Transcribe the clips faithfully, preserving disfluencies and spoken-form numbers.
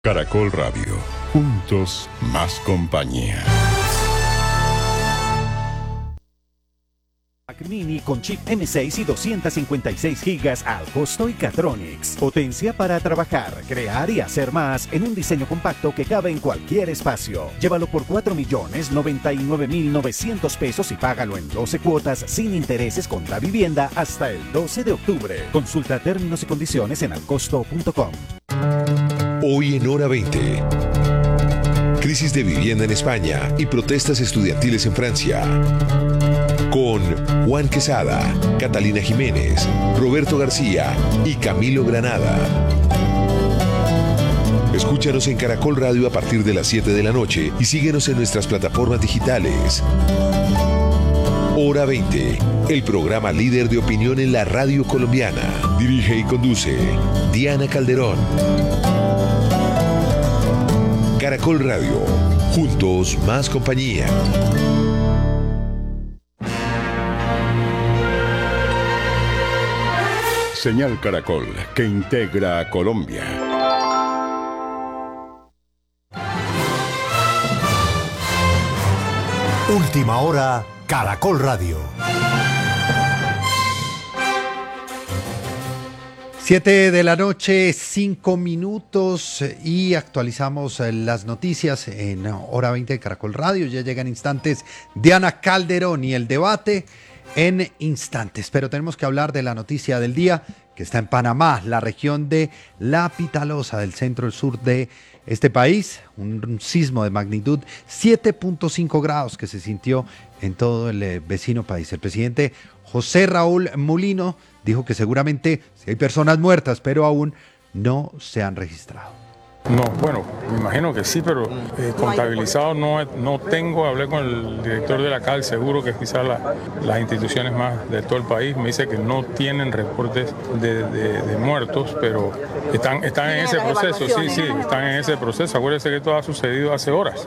Caracol Radio, juntos más compañía. Mac Mini con chip M seis y doscientos cincuenta y seis gigas al costo y Catronics. Potencia para trabajar, crear y hacer más en un diseño compacto que cabe en cualquier espacio. Llévalo por cuatro millones noventa y nueve mil novecientos pesos y págalo en doce cuotas sin intereses con la vivienda hasta el doce de octubre. Consulta términos y condiciones en alcosto punto com. Hoy en Hora veinte. Crisis de vivienda en España y protestas estudiantiles en Francia. Con Juan Quesada, Catalina Jiménez, Roberto García y Camilo Granada. Escúchanos en Caracol Radio a partir de las siete de la noche y síguenos en nuestras plataformas digitales. Hora veinte, el programa líder de opinión en la radio colombiana. Dirige y conduce Diana Calderón. Caracol Radio, juntos más compañía. Señal Caracol, que integra a Colombia. Última hora, Caracol Radio. Siete de la noche, cinco minutos y actualizamos las noticias en Hora veinte de Caracol Radio. Ya llegan instantes Diana Calderón y el debate en instantes, pero tenemos que hablar de la noticia del día que está en Panamá, la región de La Pitalosa, del centro y sur de este país, un sismo de magnitud siete punto cinco grados que se sintió en todo el vecino país. El presidente José Raúl Mulino dijo que seguramente sí hay personas muertas, pero aún no se han registrado. No, bueno, me imagino que sí, pero eh, contabilizado no, no tengo. Hablé con el director de la C A L, seguro que quizás la, las instituciones más de todo el país, me dice que no tienen reportes de, de, de muertos, pero están, están en ese proceso, sí, sí, están en ese proceso. Acuérdense que todo ha sucedido hace horas.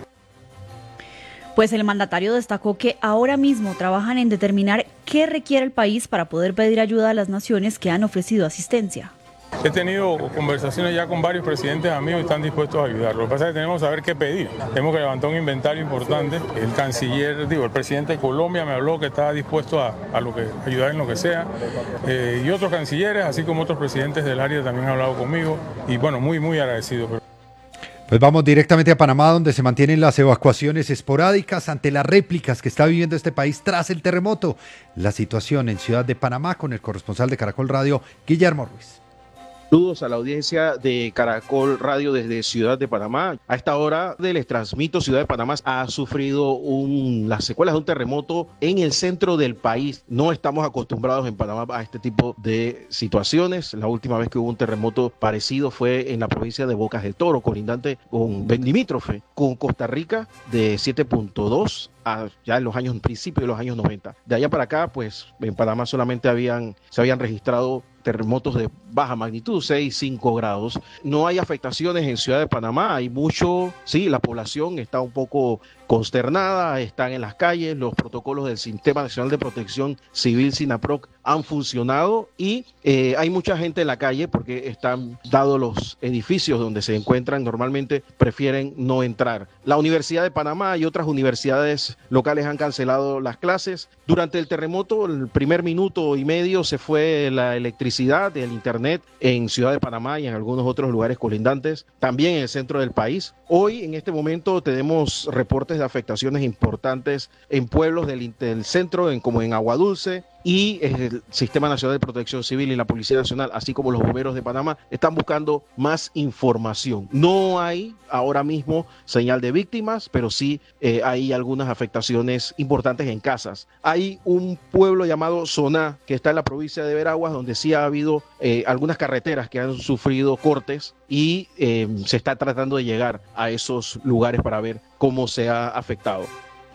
Pues el mandatario destacó que ahora mismo trabajan en determinar qué requiere el país para poder pedir ayuda a las naciones que han ofrecido asistencia. He tenido conversaciones ya con varios presidentes amigos y están dispuestos a ayudar. Lo que pasa es que tenemos que saber qué pedir. Tenemos que levantar un inventario importante. El canciller, digo, el presidente de Colombia me habló que estaba dispuesto a, a lo que, ayudar en lo que sea. Eh, y otros cancilleres, así como otros presidentes del área también han hablado conmigo. Y bueno, muy, muy agradecido. Pues vamos directamente a Panamá, donde se mantienen las evacuaciones esporádicas ante las réplicas que está viviendo este país tras el terremoto. La situación en Ciudad de Panamá con el corresponsal de Caracol Radio, Guillermo Ruiz. Saludos a la audiencia de Caracol Radio desde Ciudad de Panamá. A esta hora les transmito, Ciudad de Panamá ha sufrido un, las secuelas de un terremoto en el centro del país. No estamos acostumbrados en Panamá a este tipo de situaciones. La última vez que hubo un terremoto parecido fue en la provincia de Bocas del Toro, colindante con limítrofe con Costa Rica, de siete punto dos. Ya en los años, en principio de los años noventa. De allá para acá, pues en Panamá solamente habían, se habían registrado terremotos de baja magnitud, seis, cinco grados. No hay afectaciones en Ciudad de Panamá, hay mucho, sí, la población está un poco consternada, están en las calles, los protocolos del Sistema Nacional de Protección Civil, SINAPROC, han funcionado y eh, hay mucha gente en la calle porque están, dados los edificios donde se encuentran, normalmente prefieren no entrar. La Universidad de Panamá y otras universidades locales han cancelado las clases. Durante el terremoto, el primer minuto y medio se fue la electricidad, el internet en Ciudad de Panamá y en algunos otros lugares colindantes, también en el centro del país. Hoy, en este momento, tenemos reportes de afectaciones importantes en pueblos del, del centro, en, como en Aguadulce, y el Sistema Nacional de Protección Civil y la Policía Nacional, así como los bomberos de Panamá, están buscando más información. No hay ahora mismo señal de víctimas, pero sí eh, hay algunas afectaciones importantes en casas. Hay un pueblo llamado Soná, que está en la provincia de Veraguas, donde sí ha habido eh, algunas carreteras que han sufrido cortes y eh, se está tratando de llegar a esos lugares para ver cómo se ha afectado.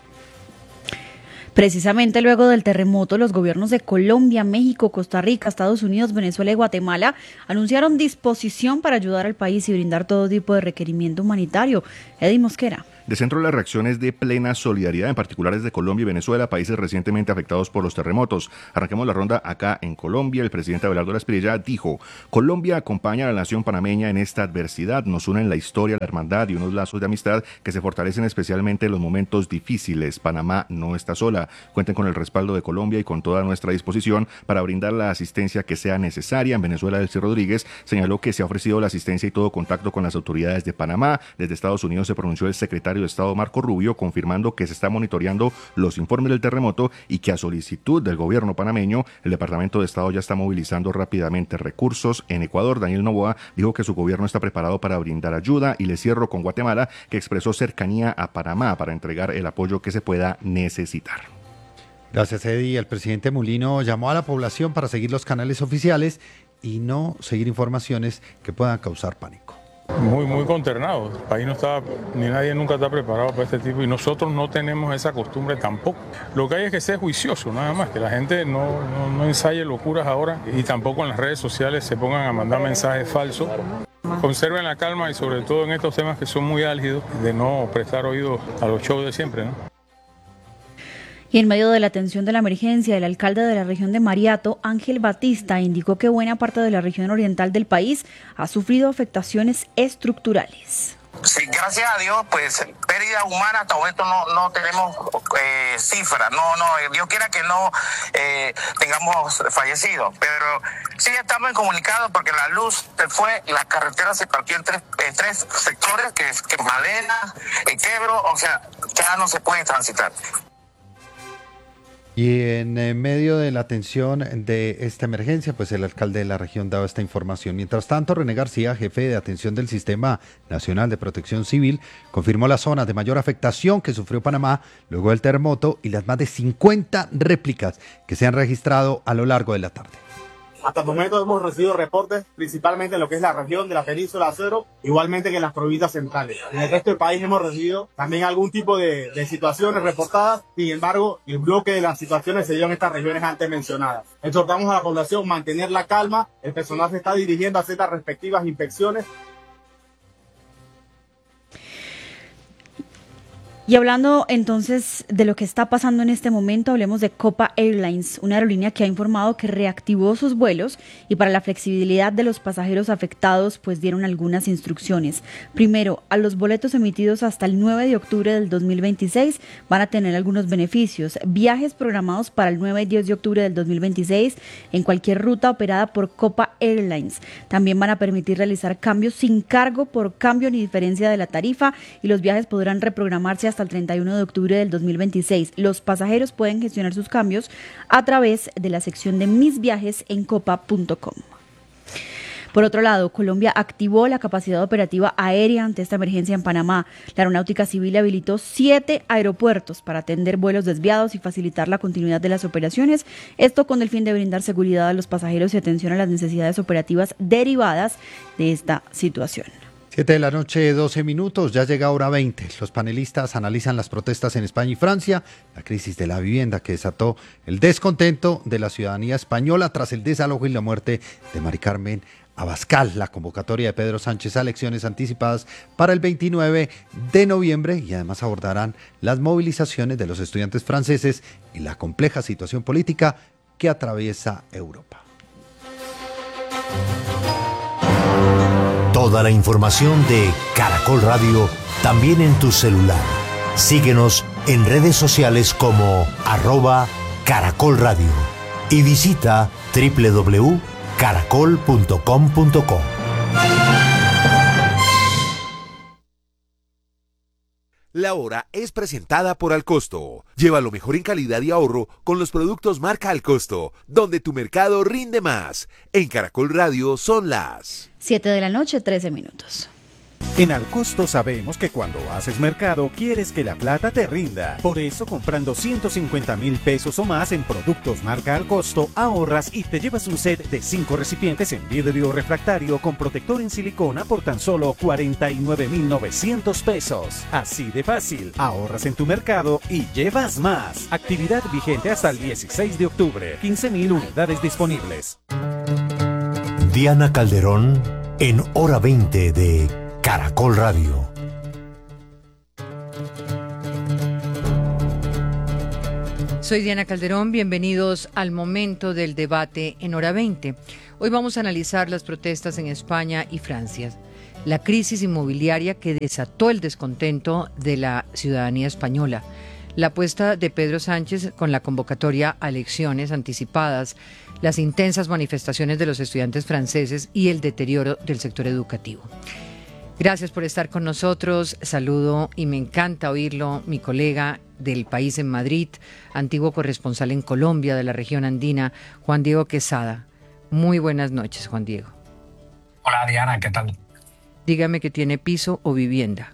Precisamente luego del terremoto, los gobiernos de Colombia, México, Costa Rica, Estados Unidos, Venezuela y Guatemala anunciaron disposición para ayudar al país y brindar todo tipo de requerimiento humanitario. Eddie Mosquera. de centro de las reacciones de plena solidaridad, en particular desde Colombia y Venezuela, países recientemente afectados por los terremotos. Arranquemos la ronda acá en Colombia. El presidente Abelardo Lasprilla dijo: Colombia acompaña a la nación panameña en esta adversidad, nos unen la historia, la hermandad y unos lazos de amistad que se fortalecen especialmente en los momentos difíciles. Panamá no está sola, cuenten con el respaldo de Colombia y con toda nuestra disposición para brindar la asistencia que sea necesaria. En Venezuela, Delcy Rodríguez señaló que se ha ofrecido la asistencia y todo contacto con las autoridades de Panamá. Desde Estados Unidos se pronunció el secretario de Estado Marco Rubio, confirmando que se está monitoreando los informes del terremoto y que a solicitud del gobierno panameño, el Departamento de Estado ya está movilizando rápidamente recursos. En Ecuador, Daniel Noboa dijo que su gobierno está preparado para brindar ayuda, y le cierro con Guatemala, que expresó cercanía a Panamá para entregar el apoyo que se pueda necesitar. Gracias, Eddie. El presidente Mulino llamó a la población para seguir los canales oficiales y no seguir informaciones que puedan causar pánico. Muy, muy consternado. El país no está, ni nadie nunca está preparado para este tipo, y nosotros no tenemos esa costumbre tampoco. Lo que hay es que ser juicioso, nada más, que la gente no, no, no ensaye locuras ahora y tampoco en las redes sociales se pongan a mandar mensajes falsos. Conserven la calma y sobre todo en estos temas que son muy álgidos, de no prestar oído a los shows de siempre, ¿no? Y en medio de la atención de la emergencia, el alcalde de la región de Mariato, Ángel Batista, indicó que buena parte de la región oriental del país ha sufrido afectaciones estructurales. Sí, gracias a Dios, pues pérdida humana hasta el momento no, no tenemos eh, cifras, no, no, Dios quiera que no eh, tengamos fallecidos, pero sí estamos incomunicados porque la luz se fue, la carretera se partió en tres, en tres sectores, que es que Malena, el Quebro, o sea, ya no se puede transitar. Y en medio de la atención de esta emergencia, pues el alcalde de la región daba esta información. Mientras tanto, René García, jefe de atención del Sistema Nacional de Protección Civil, confirmó las zonas de mayor afectación que sufrió Panamá luego del terremoto y las más de cincuenta réplicas que se han registrado a lo largo de la tarde. Hasta el momento hemos recibido reportes principalmente en lo que es la región de la península Acero, igualmente que en las provincias centrales. En el resto del país hemos recibido también algún tipo de, de situaciones reportadas, sin embargo, el bloque de las situaciones se dio en estas regiones antes mencionadas. Exhortamos a la población a mantener la calma, el personal se está dirigiendo a hacer las respectivas inspecciones. Y hablando entonces de lo que está pasando en este momento, hablemos de Copa Airlines, una aerolínea que ha informado que reactivó sus vuelos y para la flexibilidad de los pasajeros afectados, pues dieron algunas instrucciones. Primero, a los boletos emitidos hasta el nueve de octubre del dos mil veintiséis van a tener algunos beneficios. Viajes programados para el nueve y diez de octubre del dos mil veintiséis en cualquier ruta operada por Copa Airlines. También van a permitir realizar cambios sin cargo por cambio ni diferencia de la tarifa, y los viajes podrán reprogramarse hasta hasta el treinta y uno de octubre del dos mil veintiséis. Los pasajeros pueden gestionar sus cambios a través de la sección de Mis Viajes en copa punto com. Por otro lado, Colombia activó la capacidad operativa aérea ante esta emergencia en Panamá. La Aeronáutica Civil habilitó siete aeropuertos para atender vuelos desviados y facilitar la continuidad de las operaciones. Esto con el fin de brindar seguridad a los pasajeros y atención a las necesidades operativas derivadas de esta situación. siete de la noche, doce minutos, ya llega hora veinte. Los panelistas analizan las protestas en España y Francia, la crisis de la vivienda que desató el descontento de la ciudadanía española tras el desalojo y la muerte de Mari Carmen Abascal, la convocatoria de Pedro Sánchez a elecciones anticipadas para el veintinueve de noviembre, y además abordarán las movilizaciones de los estudiantes franceses y la compleja situación política que atraviesa Europa. Toda la información de Caracol Radio también en tu celular. Síguenos en redes sociales como arroba Caracol Radio y visita doble u doble u doble u punto caracol punto com punto co. La hora es presentada por Alcosto. Lleva lo mejor en calidad y ahorro con los productos marca Alcosto, donde tu mercado rinde más. En Caracol Radio son las siete de la noche, trece minutos. En Alcosto sabemos que cuando haces mercado quieres que la plata te rinda. Por eso, comprando ciento cincuenta mil pesos o más en productos marca Alcosto, ahorras y te llevas un set de cinco recipientes en vidrio refractario con protector en silicona por tan solo cuarenta y nueve mil novecientos pesos. Así de fácil, ahorras en tu mercado y llevas más. Actividad vigente hasta el dieciséis de octubre. quince mil unidades disponibles. Diana Calderón en Hora veinte de Caracol Radio. Soy Diana Calderón, bienvenidos al momento del debate en Hora veinte. Hoy vamos a analizar las protestas en España y Francia, la crisis inmobiliaria que desató el descontento de la ciudadanía española, la apuesta de Pedro Sánchez con la convocatoria a elecciones anticipadas, las intensas manifestaciones de los estudiantes franceses y el deterioro del sector educativo. Gracias por estar con nosotros. Saludo y me encanta oírlo, mi colega del país en Madrid, antiguo corresponsal en Colombia de la región andina, Juan Diego Quesada. Muy buenas noches, Juan Diego. Hola Diana, ¿qué tal? Dígame que tiene piso o vivienda.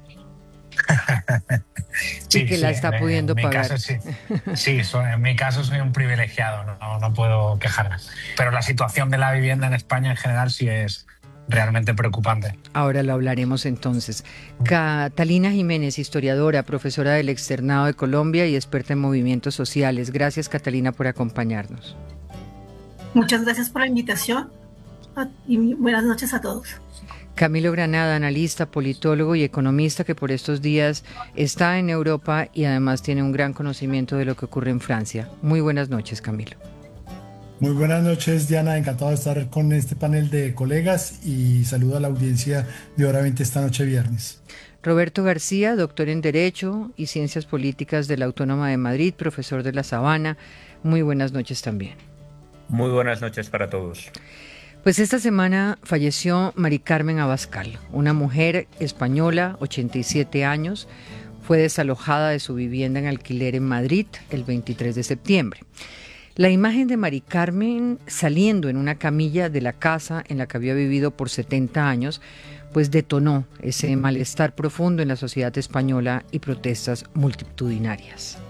Sí, y que sí, la está en, pudiendo en mi pagar. Caso, sí, sí soy, en mi caso soy un privilegiado, no, no puedo quejarme. Pero la situación de la vivienda en España en general sí es realmente preocupante. Ahora lo hablaremos entonces. Catalina Jiménez, historiadora, profesora del Externado de Colombia y experta en movimientos sociales. Gracias, Catalina, por acompañarnos. Muchas gracias por la invitación y buenas noches a todos. Camilo Granada, analista, politólogo y economista que por estos días está en Europa y además tiene un gran conocimiento de lo que ocurre en Francia. Muy buenas noches, Camilo. Muy buenas noches, Diana. Encantado de estar con este panel de colegas y saludo a la audiencia de Hora veinte esta noche viernes. Roberto García, doctor en Derecho y Ciencias Políticas de la Autónoma de Madrid, profesor de La Sabana. Muy buenas noches también. Muy buenas noches para todos. Pues esta semana falleció Mari Carmen Abascal, una mujer española, ochenta y siete años, fue desalojada de su vivienda en alquiler en Madrid el veintitrés de septiembre. La imagen de Mari Carmen saliendo en una camilla de la casa en la que había vivido por setenta años, pues detonó ese malestar profundo en la sociedad española y protestas multitudinarias.